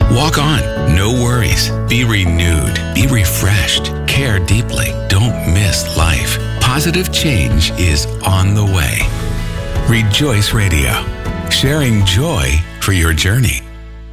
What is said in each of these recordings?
Walk on. No worries. Be renewed. Be refreshed. Care deeply. Don't miss life. Positive change is on the way. Rejoice Radio. Sharing joy for your journey.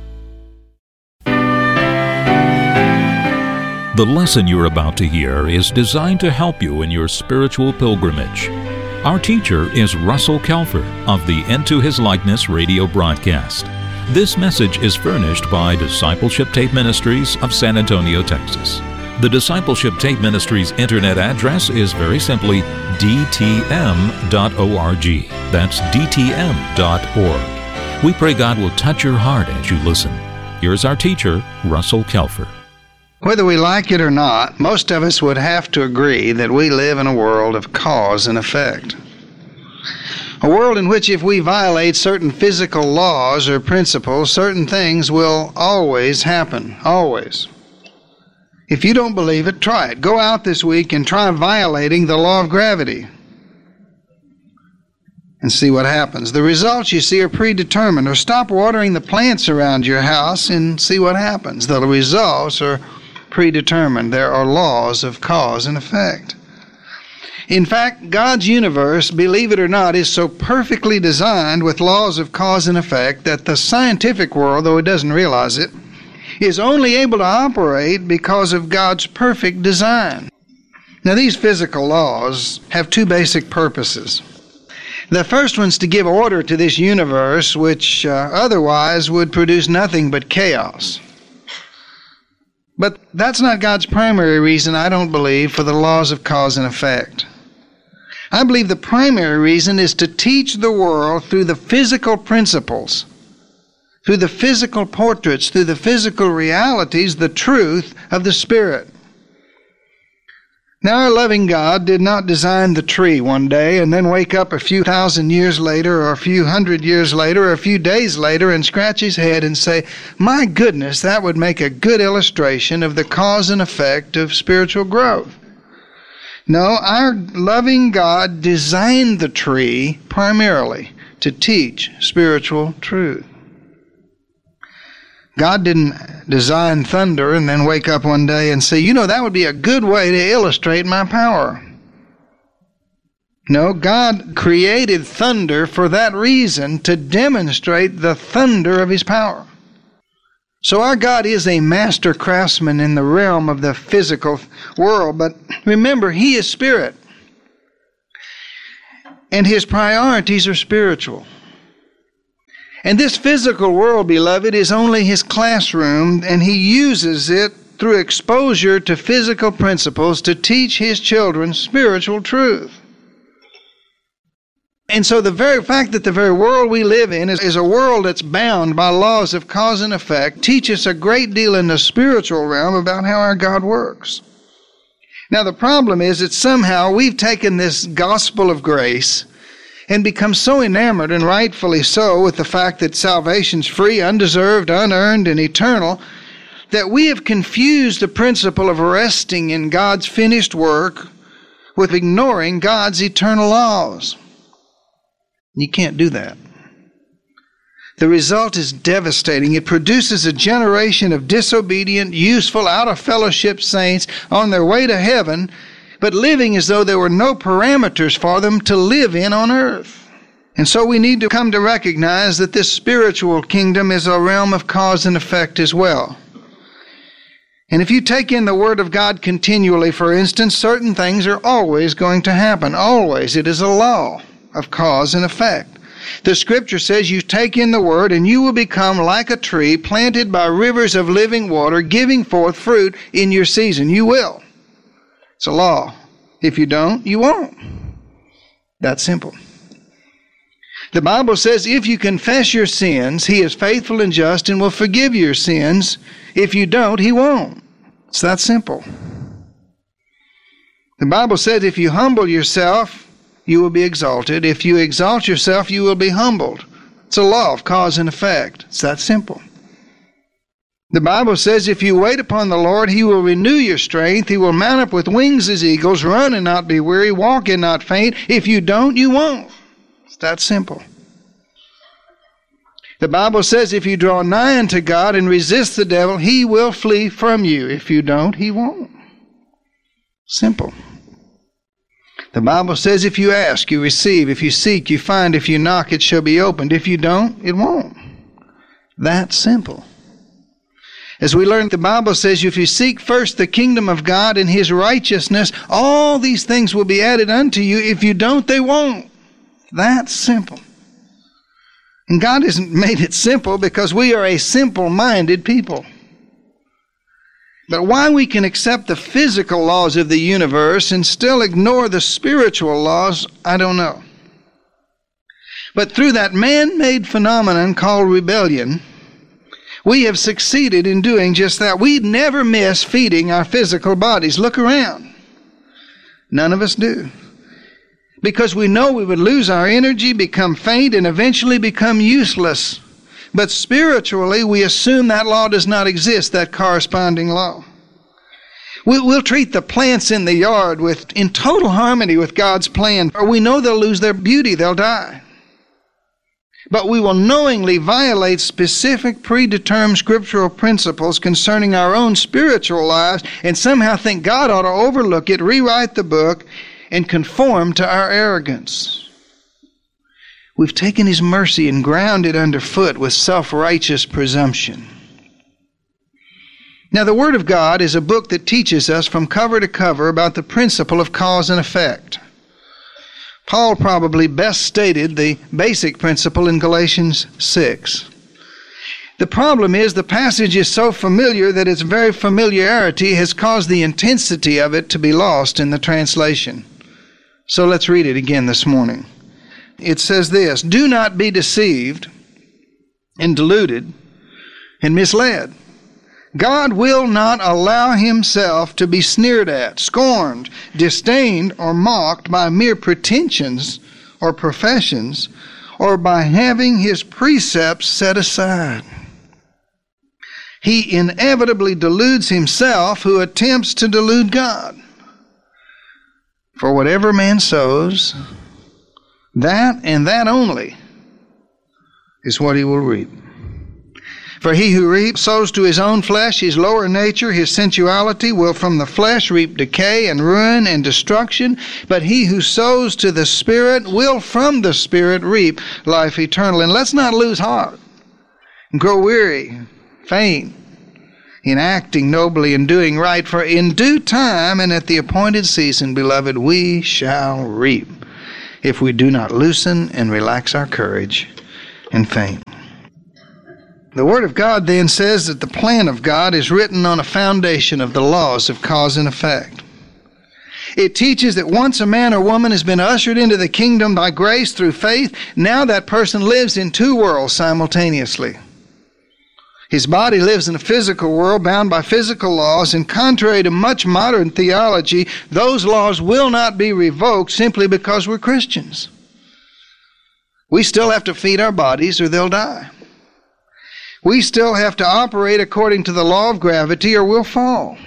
The lesson you're about to hear is designed to help you in your spiritual pilgrimage. Our teacher is Russell Kelfer of the Into His Likeness radio broadcast. This message is furnished by Discipleship Tape Ministries of San Antonio, Texas. The Discipleship Tape Ministries internet address is very simply dtm.org. That's dtm.org. We pray God will touch your heart as you listen. Here's our teacher, Russell Kelfer. Whether we like it or not, most of us would have to agree that we live in a world of cause and effect. A world in which if we violate certain physical laws or principles, certain things will always happen. Always. If you don't believe it, try it. Go out this week and try violating the law of gravity and see what happens. The results you see are predetermined. Or stop watering the plants around your house and see what happens. The results are predetermined. There are laws of cause and effect. In fact, God's universe, believe it or not, is so perfectly designed with laws of cause and effect that the scientific world, though it doesn't realize it, is only able to operate because of God's perfect design. Now, these physical laws have two basic purposes. The first one's to give order to this universe, which otherwise would produce nothing but chaos. But that's not God's primary reason, I don't believe, for the laws of cause and effect. I believe the primary reason is to teach the world through the physical principles, through the physical portraits, through the physical realities, the truth of the Spirit. Now, our loving God did not design the tree one day and then wake up a few thousand years later or a few hundred years later or a few days later and scratch his head and say, my goodness, that would make a good illustration of the cause and effect of spiritual growth. No, our loving God designed the tree primarily to teach spiritual truth. God didn't design thunder and then wake up one day and say, that would be a good way to illustrate my power. No, God created thunder for that reason, to demonstrate the thunder of His power. So our God is a master craftsman in the realm of the physical world, but remember, He is spirit, and His priorities are spiritual. And this physical world, beloved, is only His classroom, and He uses it through exposure to physical principles to teach His children spiritual truth. And so the very fact that the very world we live in is a world that's bound by laws of cause and effect teaches a great deal in the spiritual realm about how our God works. Now the problem is that somehow we've taken this gospel of grace and become so enamored, and rightfully so, with the fact that salvation's free, undeserved, unearned, and eternal, that we have confused the principle of resting in God's finished work with ignoring God's eternal laws. You can't do that. The result is devastating. It produces a generation of disobedient, useful, out-of-fellowship saints on their way to heaven, but living as though there were no parameters for them to live in on earth. And so we need to come to recognize that this spiritual kingdom is a realm of cause and effect as well. And if you take in the Word of God continually, for instance, certain things are always going to happen. Always. It is a law of cause and effect. The Scripture says you take in the Word and you will become like a tree planted by rivers of living water, giving forth fruit in your season. You will. It's a law. If you don't, you won't. That's simple. The Bible says if you confess your sins, He is faithful and just and will forgive your sins. If you don't, He won't. It's that simple. The Bible says if you humble yourself, you will be exalted. If you exalt yourself, you will be humbled. It's a law of cause and effect. It's that simple. The Bible says if you wait upon the Lord, He will renew your strength. He will mount up with wings as eagles, run and not be weary, walk and not faint. If you don't, you won't. It's that simple. The Bible says if you draw nigh unto God and resist the devil, he will flee from you. If you don't, he won't. Simple. The Bible says if you ask, you receive. If you seek, you find. If you knock, it shall be opened. If you don't, it won't. That simple. As we learned, the Bible says if you seek first the kingdom of God and his righteousness, all these things will be added unto you. If you don't, they won't. That simple. And God hasn't made it simple because we are a simple-minded people. But why we can accept the physical laws of the universe and still ignore the spiritual laws, I don't know. But through that man-made phenomenon called rebellion, we have succeeded in doing just that. We never miss feeding our physical bodies. Look around. None of us do. Because we know we would lose our energy, become faint, and eventually become useless. But spiritually, we assume that law does not exist, that corresponding law. We'll treat the plants in the yard in total harmony with God's plan, or we know they'll lose their beauty, they'll die. But we will knowingly violate specific predetermined scriptural principles concerning our own spiritual lives and somehow think God ought to overlook it, rewrite the book, and conform to our arrogance. We've taken his mercy and ground it underfoot with self-righteous presumption. Now, the Word of God is a book that teaches us from cover to cover about the principle of cause and effect. Paul probably best stated the basic principle in Galatians 6. The problem is the passage is so familiar that its very familiarity has caused the intensity of it to be lost in the translation. So let's read it again this morning. It says this, "Do not be deceived and deluded and misled. God will not allow himself to be sneered at, scorned, disdained, or mocked by mere pretensions or professions, or by having his precepts set aside. He inevitably deludes himself who attempts to delude God. For whatever man sows, that and that only is what he will reap. For he who reaps sows to his own flesh, his lower nature, his sensuality, will from the flesh reap decay and ruin and destruction. But he who sows to the Spirit will from the Spirit reap life eternal." And let's not lose heart and grow weary, faint, in acting nobly and doing right. For in due time and at the appointed season, beloved, we shall reap, if we do not loosen and relax our courage and faint. The Word of God then says that the plan of God is written on a foundation of the laws of cause and effect. It teaches that once a man or woman has been ushered into the kingdom by grace through faith, now that person lives in two worlds simultaneously. His body lives in a physical world bound by physical laws, and contrary to much modern theology, those laws will not be revoked simply because we're Christians. We still have to feed our bodies or they'll die. We still have to operate according to the law of gravity or we'll fall.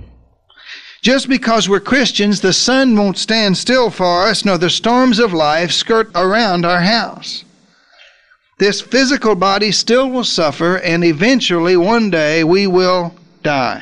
Just because we're Christians, the sun won't stand still for us, nor the storms of life skirt around our house. This physical body still will suffer, and eventually, one day, we will die.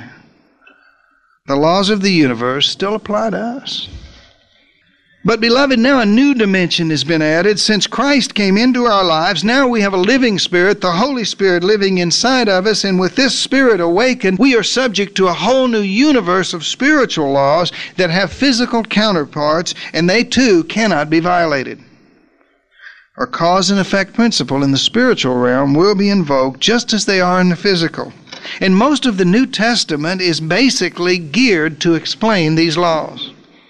The laws of the universe still apply to us. But beloved, now a new dimension has been added. Since Christ came into our lives, now we have a living Spirit, the Holy Spirit living inside of us, and with this Spirit awakened, we are subject to a whole new universe of spiritual laws that have physical counterparts, and they too cannot be violated. Our cause and effect principle in the spiritual realm will be invoked just as they are in the physical. And most of the New Testament is basically geared to explain these laws.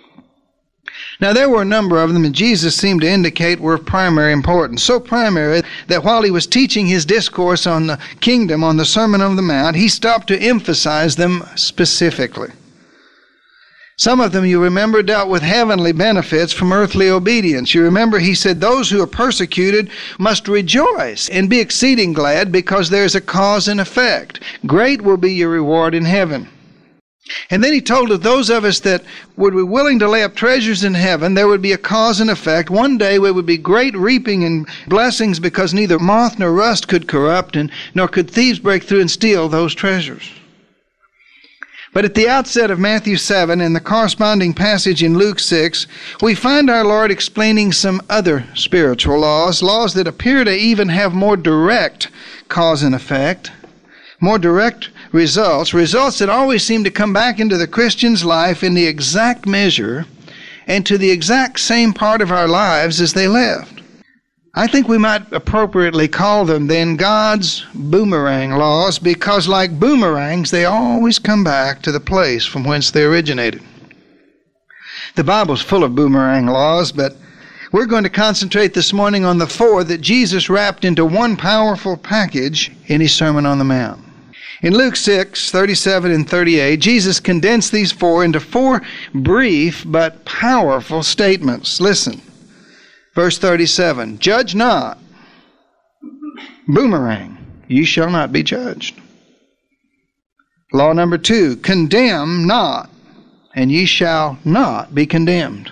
Now, there were a number of them, and Jesus seemed to indicate were of primary importance. So primary that while he was teaching his discourse on the kingdom, on the Sermon on the Mount, he stopped to emphasize them specifically. Some of them, you remember, dealt with heavenly benefits from earthly obedience. You remember he said, "Those who are persecuted must rejoice and be exceeding glad, because there is a cause and effect. Great will be your reward in heaven." And then he told of those of us that would be willing to lay up treasures in heaven, there would be a cause and effect. One day there would be great reaping and blessings because neither moth nor rust could corrupt, nor could thieves break through and steal those treasures. But at the outset of Matthew 7 and the corresponding passage in Luke 6, we find our Lord explaining some other spiritual laws that appear to even have more direct cause and effect, more direct results that always seem to come back into the Christian's life in the exact measure and to the exact same part of our lives as they left. I think we might appropriately call them then God's boomerang laws, because like boomerangs, they always come back to the place from whence they originated. The Bible's full of boomerang laws, but we're going to concentrate this morning on the 4 that Jesus wrapped into one powerful package in his Sermon on the Mount. In Luke 6, 37 and 38, Jesus condensed these 4 into 4 brief but powerful statements. Listen. Verse 37, judge not. Boomerang, ye shall not be judged. Law number 2, condemn not, and ye shall not be condemned.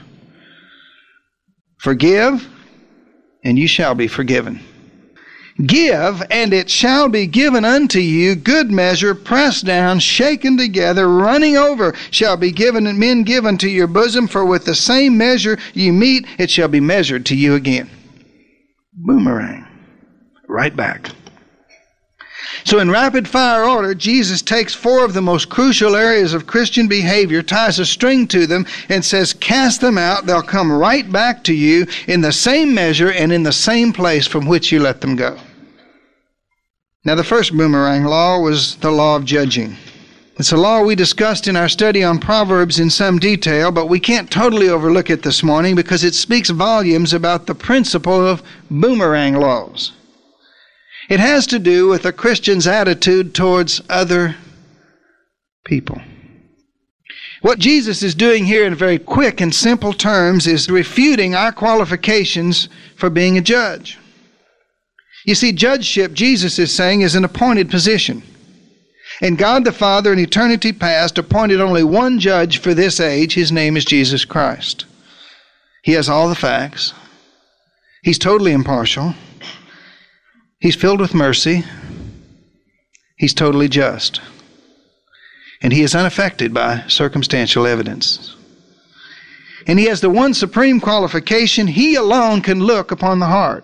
Forgive, and ye shall be forgiven. Give, and it shall be given unto you, good measure, pressed down, shaken together, running over, shall be given, and men given to your bosom, for with the same measure you meet, it shall be measured to you again. Boomerang. Right back. So in rapid fire order, Jesus takes 4 of the most crucial areas of Christian behavior, ties a string to them, and says, cast them out. They'll come right back to you in the same measure and in the same place from which you let them go. Now, the first boomerang law was the law of judging. It's a law we discussed in our study on Proverbs in some detail, but we can't totally overlook it this morning because it speaks volumes about the principle of boomerang laws. It has to do with a Christian's attitude towards other people. What Jesus is doing here in very quick and simple terms is refuting our qualifications for being a judge. You see, judgeship, Jesus is saying, is an appointed position. And God the Father in eternity past appointed only one judge for this age. His name is Jesus Christ. He has all the facts. He's totally impartial. He's filled with mercy. He's totally just. And he is unaffected by circumstantial evidence. And he has the one supreme qualification: he alone can look upon the heart.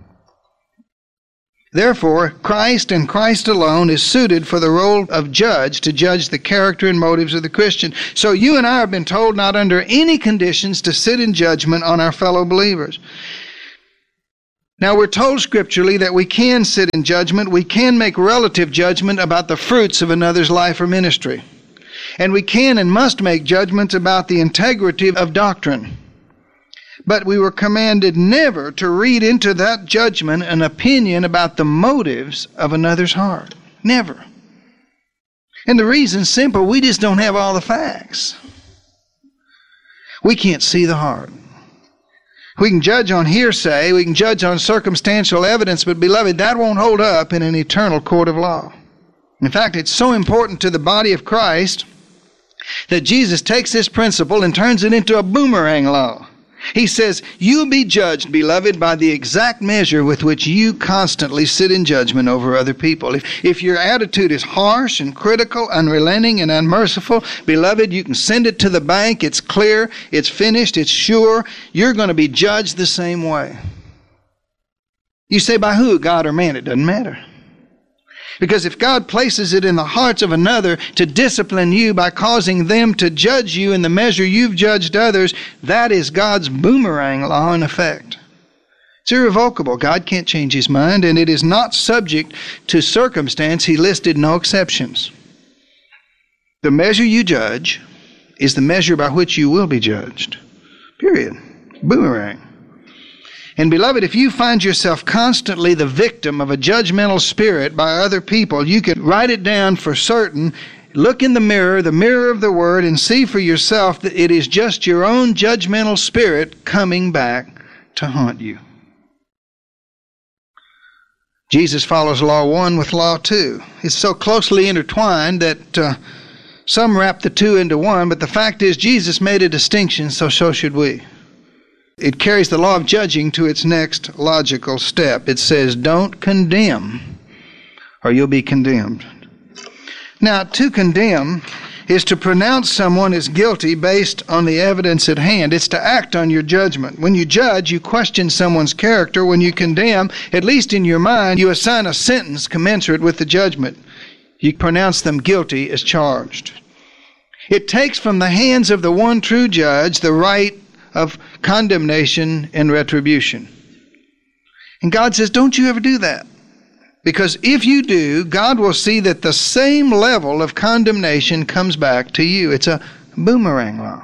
Therefore, Christ and Christ alone is suited for the role of judge to judge the character and motives of the Christian. So you and I have been told not under any conditions to sit in judgment on our fellow believers. Now, we're told scripturally that we can sit in judgment. We can make relative judgment about the fruits of another's life or ministry. And we can and must make judgments about the integrity of doctrine. But we were commanded never to read into that judgment an opinion about the motives of another's heart. Never. And the reason's simple: we just don't have all the facts. We can't see the heart. We can judge on hearsay, we can judge on circumstantial evidence, but beloved, that won't hold up in an eternal court of law. In fact, it's so important to the body of Christ that Jesus takes this principle and turns it into a boomerang law. He says, you'll be judged, beloved, by the exact measure with which you constantly sit in judgment over other people. If your attitude is harsh and critical, unrelenting and unmerciful, beloved, you can send it to the bank. It's clear, it's finished, it's sure. You're going to be judged the same way. You say, by who? God or man? It doesn't matter. Because if God places it in the hearts of another to discipline you by causing them to judge you in the measure you've judged others, that is God's boomerang law in effect. It's irrevocable. God can't change his mind, and it is not subject to circumstance. He listed no exceptions. The measure you judge is the measure by which you will be judged. Period. Boomerang. And beloved, if you find yourself constantly the victim of a judgmental spirit by other people, you can write it down for certain. Look in the mirror of the Word, and see for yourself that it is just your own judgmental spirit coming back to haunt you. Jesus follows Law 1 with Law 2. It's so closely intertwined that Some wrap the two into one, but the fact is Jesus made a distinction, so should we. It carries the law of judging to its next logical step. It says, don't condemn, or you'll be condemned. Now, to condemn is to pronounce someone as guilty based on the evidence at hand. It's to act on your judgment. When you judge, you question someone's character. When you condemn, at least in your mind, you assign a sentence commensurate with the judgment. You pronounce them guilty as charged. It takes from the hands of the one true judge the right of condemnation and retribution. And God says, don't you ever do that. Because if you do, God will see that the same level of condemnation comes back to you. It's a boomerang law.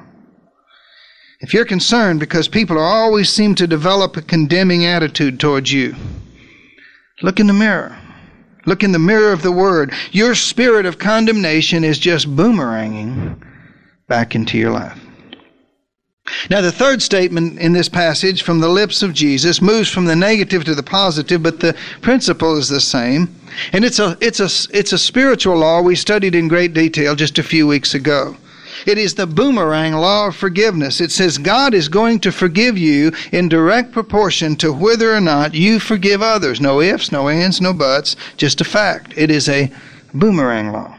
If you're concerned because people always seem to develop a condemning attitude towards you, look in the mirror. Look in the mirror of the Word. Your spirit of condemnation is just boomeranging back into your life. Now, the third statement in this passage from the lips of Jesus moves from the negative to the positive, but the principle is the same. And it's a spiritual law we studied in great detail just a few weeks ago. It is the boomerang law of forgiveness. It says God is going to forgive you in direct proportion to whether or not you forgive others. No ifs, no ands, no buts, just a fact. It is a boomerang law.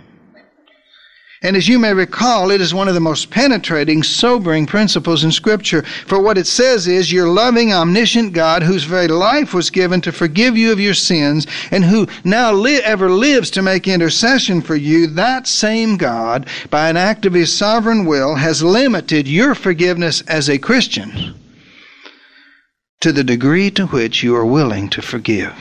And as you may recall, it is one of the most penetrating, sobering principles in Scripture. For what it says is, your loving, omniscient God, whose very life was given to forgive you of your sins, and who now ever lives to make intercession for you, that same God, by an act of His sovereign will, has limited your forgiveness as a Christian to the degree to which you are willing to forgive.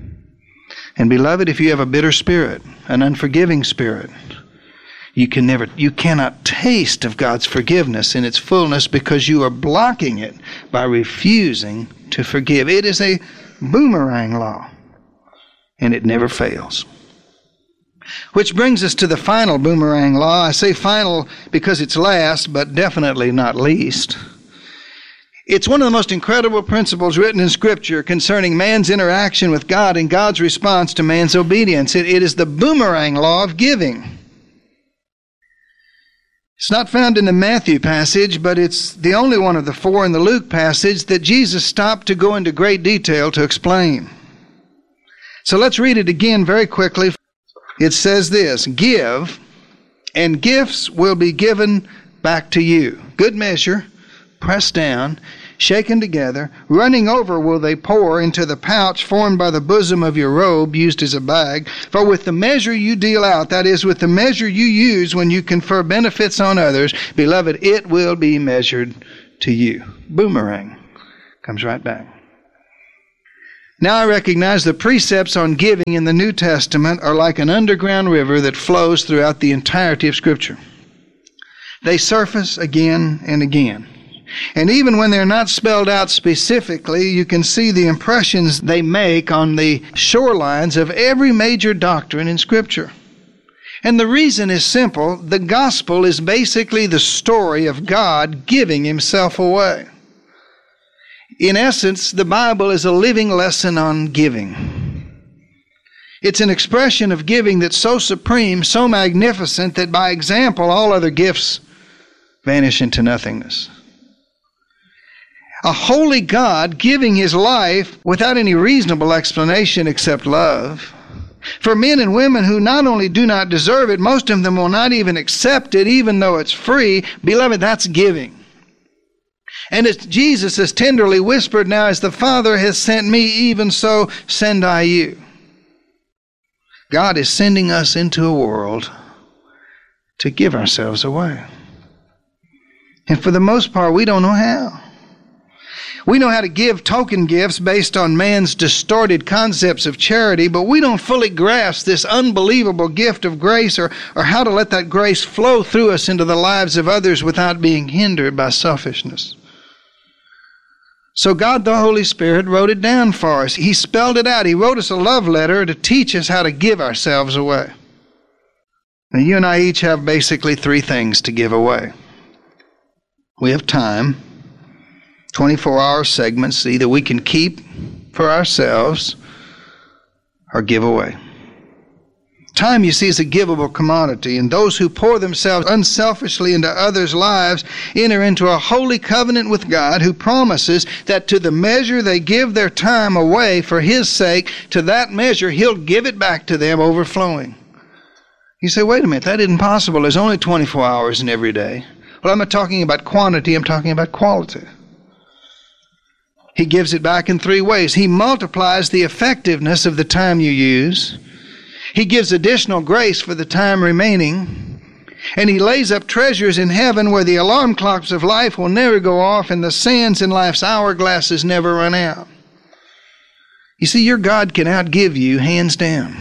And beloved, if you have a bitter spirit, an unforgiving spirit, you cannot taste of God's forgiveness in its fullness because you are blocking it by refusing to forgive. It is a boomerang law, and it never fails. Which brings us to the final boomerang law. I say final because it's last, but definitely not least. It's one of the most incredible principles written in Scripture concerning man's interaction with God and God's response to man's obedience. It is the boomerang law of giving. It's not found in the Matthew passage, but it's the only one of the four in the Luke passage that Jesus stopped to go into great detail to explain. So let's read it again very quickly. It says this, give, and gifts will be given back to you. Good measure, pressed down, shaken together, running over will they pour into the pouch formed by the bosom of your robe, used as a bag. For with the measure you deal out, that is, with the measure you use when you confer benefits on others, beloved, it will be measured to you. Boomerang. Comes right back. Now I recognize the precepts on giving in the New Testament are like an underground river that flows throughout the entirety of Scripture. They surface again and again. And even when they're not spelled out specifically, you can see the impressions they make on the shorelines of every major doctrine in Scripture. And the reason is simple. The gospel is basically the story of God giving Himself away. In essence, the Bible is a living lesson on giving. It's an expression of giving that's so supreme, so magnificent, that by example, all other gifts vanish into nothingness. A holy God giving His life without any reasonable explanation except love. For men and women who not only do not deserve it, most of them will not even accept it, even though it's free. Beloved, that's giving. And as Jesus has tenderly whispered, now as the Father has sent me, even so send I you. God is sending us into a world to give ourselves away. And for the most part, we don't know how. We know how to give token gifts based on man's distorted concepts of charity, but we don't fully grasp this unbelievable gift of grace or how to let that grace flow through us into the lives of others without being hindered by selfishness. So God the Holy Spirit wrote it down for us. He spelled it out. He wrote us a love letter to teach us how to give ourselves away. Now, you and I each have basically three things to give away. We have time. 24-hour segments either we can keep for ourselves or give away. Time, you see, is a givable commodity, and those who pour themselves unselfishly into others' lives enter into a holy covenant with God, who promises that to the measure they give their time away for His sake, to that measure He'll give it back to them overflowing. You say, wait a minute, that isn't possible. There's only 24 hours in every day. Well, I'm not talking about quantity, I'm talking about quality. He gives it back in 3 ways. He multiplies the effectiveness of the time you use. He gives additional grace for the time remaining, and He lays up treasures in heaven where the alarm clocks of life will never go off and the sands in life's hourglasses never run out. You see, your God can outgive you hands down.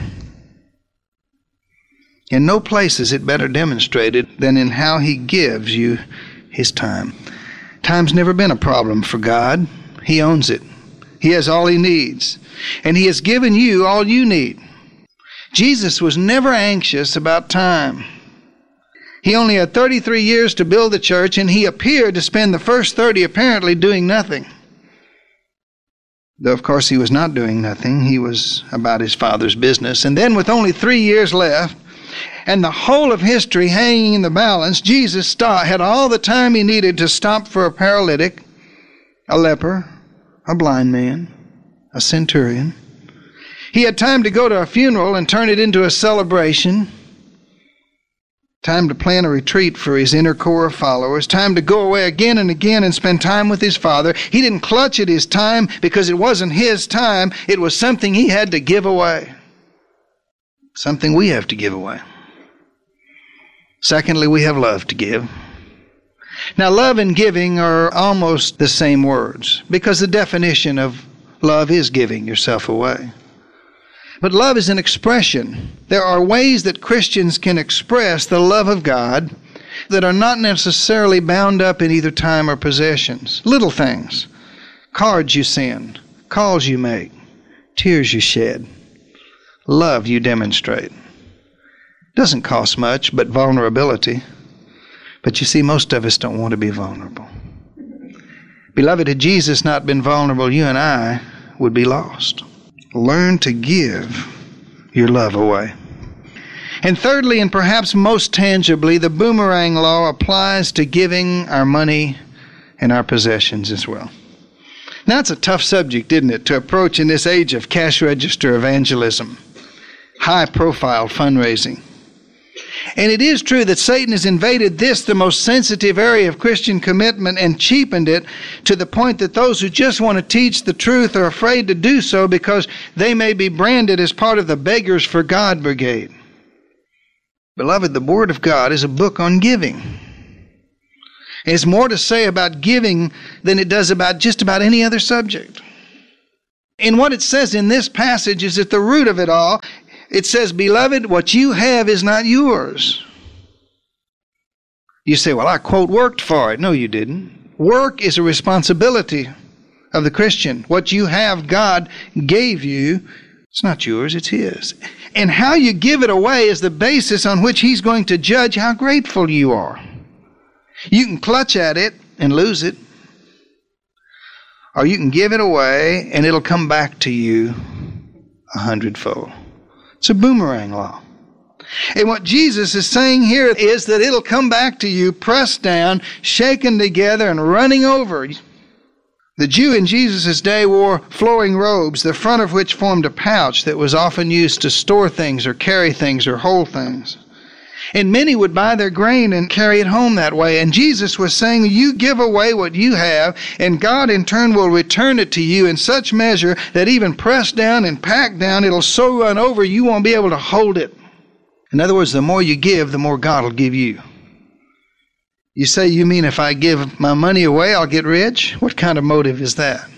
In no place is it better demonstrated than in how He gives you His time. Time's never been a problem for God. He owns it. He has all He needs, and He has given you all you need. Jesus was never anxious about time. He only had 33 years to build the church, and He appeared to spend the first 30 apparently doing nothing. Though, of course, He was not doing nothing. He was about His Father's business. And then, with only 3 years left, and the whole of history hanging in the balance, Jesus had all the time He needed to stop for a paralytic, a leper, a blind man, a centurion. He had time to go to a funeral and turn it into a celebration. Time to plan a retreat for His inner core of followers. Time to go away again and again and spend time with His Father. He didn't clutch at His time because it wasn't His time. It was something He had to give away. Something we have to give away. Secondly, we have love to give. Now, love and giving are almost the same words, because the definition of love is giving yourself away. But love is an expression. There are ways that Christians can express the love of God that are not necessarily bound up in either time or possessions. Little things. Cards you send, calls you make, tears you shed, love you demonstrate. Doesn't cost much, but vulnerability. But you see, most of us don't want to be vulnerable. Beloved, had Jesus not been vulnerable, you and I would be lost. Learn to give your love away. And thirdly, and perhaps most tangibly, the boomerang law applies to giving our money and our possessions as well. Now, it's a tough subject, isn't it, to approach in this age of cash register evangelism, high-profile fundraising. And it is true that Satan has invaded this, the most sensitive area of Christian commitment, and cheapened it to the point that those who just want to teach the truth are afraid to do so because they may be branded as part of the Beggars for God brigade. Beloved, the Word of God is a book on giving. It has more to say about giving than it does about just about any other subject. And what it says in this passage is at the root of it all. It says, beloved, what you have is not yours. You say, well, I quote worked for it. No, you didn't. Work is a responsibility of the Christian. What you have, God gave you. It's not yours, it's His. And how you give it away is the basis on which He's going to judge how grateful you are. You can clutch at it and lose it, or you can give it away and it'll come back to you 100-fold. It's a boomerang law. And what Jesus is saying here is that it'll come back to you pressed down, shaken together, and running over. The Jew in Jesus' day wore flowing robes, the front of which formed a pouch that was often used to store things or carry things or hold things. And many would buy their grain and carry it home that way. And Jesus was saying, you give away what you have, and God in turn will return it to you in such measure that even pressed down and packed down, it'll so run over, you won't be able to hold it. In other words, the more you give, the more God will give you. You say, you mean if I give my money away, I'll get rich? What kind of motive is that?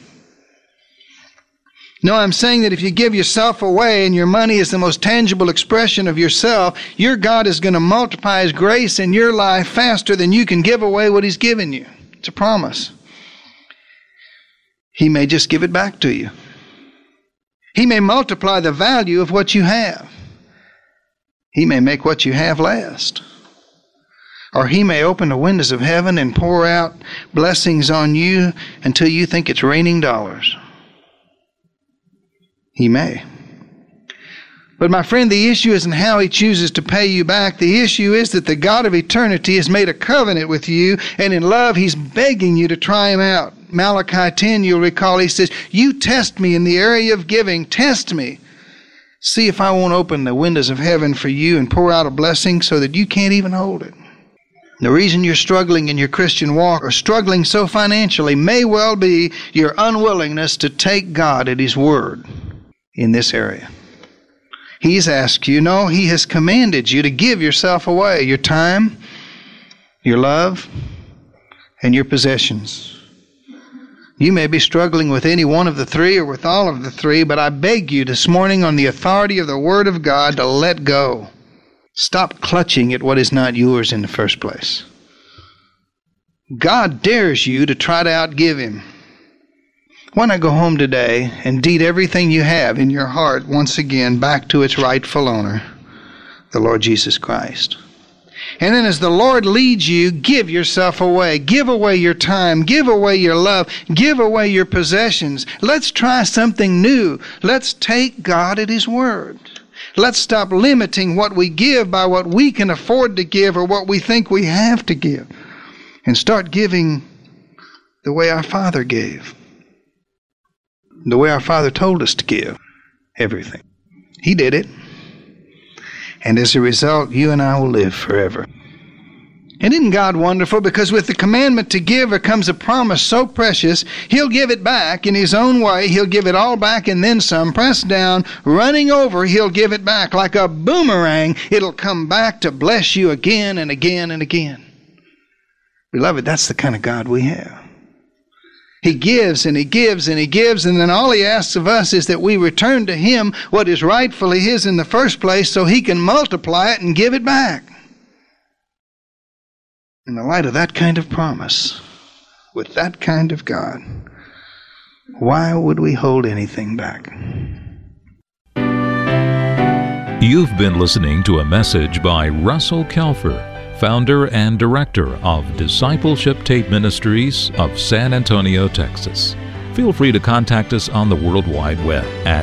No, I'm saying that if you give yourself away and your money is the most tangible expression of yourself, your God is going to multiply His grace in your life faster than you can give away what He's given you. It's a promise. He may just give it back to you. He may multiply the value of what you have. He may make what you have last. Or He may open the windows of heaven and pour out blessings on you until you think it's raining dollars. He may. But my friend, the issue isn't how He chooses to pay you back. The issue is that the God of eternity has made a covenant with you, and in love He's begging you to try Him out. Malachi 10, you'll recall, He says, you test me in the area of giving. Test me. See if I won't open the windows of heaven for you and pour out a blessing so that you can't even hold it. The reason you're struggling in your Christian walk or struggling so financially may well be your unwillingness to take God at His word in this area. He's asked you, no, He has commanded you to give yourself away, your time, your love, and your possessions. You may be struggling with any one of the three or with all of the three, but I beg you this morning on the authority of the Word of God to let go. Stop clutching at what is not yours in the first place. God dares you to try to outgive Him. Why not go home today and deed everything you have in your heart once again back to its rightful owner, the Lord Jesus Christ. And then as the Lord leads you, give yourself away. Give away your time. Give away your love. Give away your possessions. Let's try something new. Let's take God at His word. Let's stop limiting what we give by what we can afford to give or what we think we have to give, and start giving the way our Father gave. The way our Father told us to give everything. He did it. And as a result, you and I will live forever. And isn't God wonderful? Because with the commandment to give, there comes a promise so precious, He'll give it back in His own way. He'll give it all back and then some. Pressed down, running over, He'll give it back. Like a boomerang, it'll come back to bless you again and again and again. Beloved, that's the kind of God we have. He gives and He gives and He gives, and then all He asks of us is that we return to Him what is rightfully His in the first place so He can multiply it and give it back. In the light of that kind of promise, with that kind of God, why would we hold anything back? You've been listening to a message by Russell Kelfer, founder and director of Discipleship Tape Ministries of San Antonio, Texas. Feel free to contact us on the World Wide Web at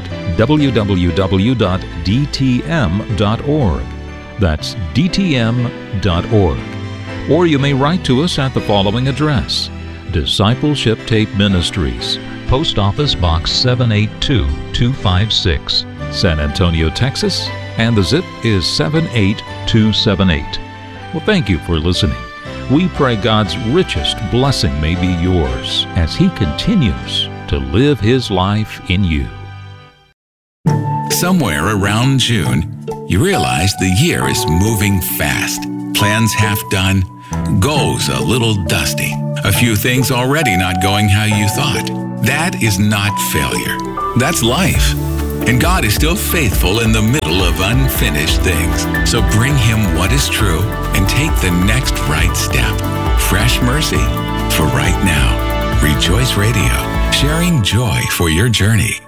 www.dtm.org. That's dtm.org. Or you may write to us at the following address: Discipleship Tape Ministries, Post Office Box 782256, San Antonio, Texas, and the zip is 78278. Well, thank you for listening. We pray God's richest blessing may be yours as He continues to live His life in you. Somewhere around June, you realize the year is moving fast. Plans half done, goals a little dusty. A few things already not going how you thought. That is not failure. That's life. And God is still faithful in the middle of unfinished things. So bring Him what is true and take the next right step. Fresh mercy for right now. Rejoice Radio, sharing joy for your journey.